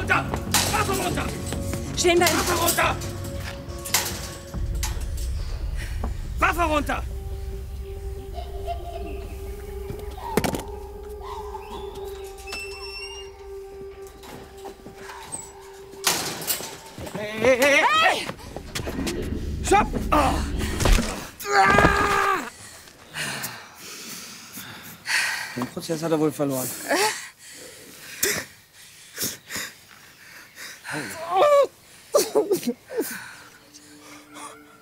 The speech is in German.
runter! Waffe runter! Stehen bleiben! Waffe runter! Waffe runter! Hey! Stopp! Oh. Den Prozess hat er wohl verloren.